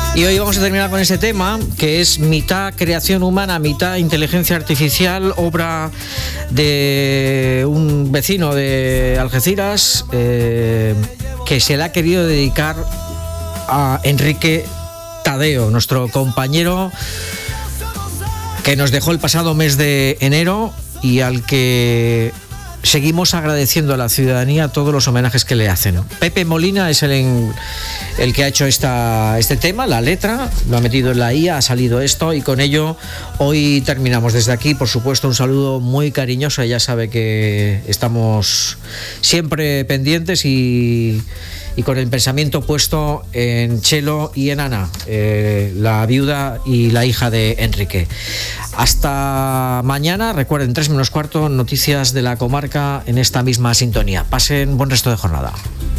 Y hoy vamos a terminar con ese tema, que es mitad creación humana, mitad inteligencia artificial, obra de un vecino de Algeciras que se le ha querido dedicar a Enrique Tadeo, nuestro compañero que nos dejó el pasado mes de enero y al que seguimos agradeciendo a la ciudadanía todos los homenajes que le hacen. Pepe Molina es el que ha hecho este tema, la letra, lo ha metido en la IA, ha salido esto y con ello hoy terminamos. Desde aquí, por supuesto, un saludo muy cariñoso. Ella sabe que estamos siempre pendientes y con el pensamiento puesto en Chelo y en Ana, la viuda y la hija de Enrique. Hasta mañana, recuerden, 3 menos cuarto, noticias de la comarca en esta misma sintonía. Pasen buen resto de jornada.